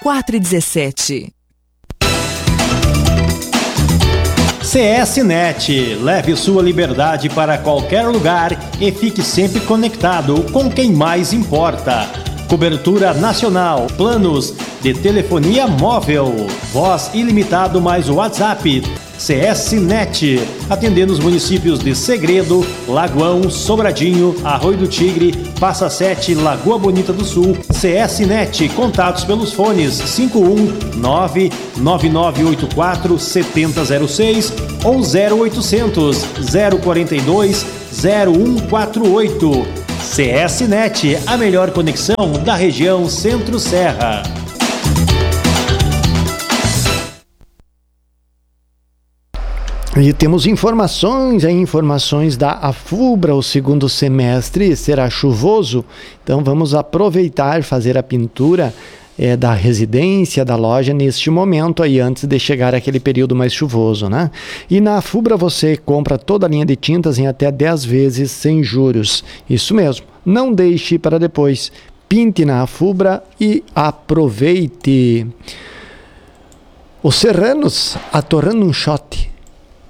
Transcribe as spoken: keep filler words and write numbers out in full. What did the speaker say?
quatro um sete. C S Net, leve sua liberdade para qualquer lugar e fique sempre conectado com quem mais importa. Cobertura nacional, planos de telefonia móvel, voz ilimitado mais WhatsApp. C S Net, atendendo os municípios de Segredo, Lagoão, Sobradinho, Arroio do Tigre, Passa Sete, Lagoa Bonita do Sul. C S Net, contatos pelos fones cinco um nove nove nove oito quatro sete zero zero seis ou zero oitocentos, zero quarenta e dois, zero um quatro oito. C S Net, a melhor conexão da região Centro-Serra. E temos informações, aí, informações da Afubra. O segundo semestre será chuvoso, então vamos aproveitar, fazer a pintura é, da residência, da loja neste momento aí, antes de chegar aquele período mais chuvoso, né? E na Afubra você compra toda a linha de tintas em até dez vezes sem juros. Isso mesmo, não deixe para depois. Pinte na Afubra e aproveite. Os serranos atorrando um shot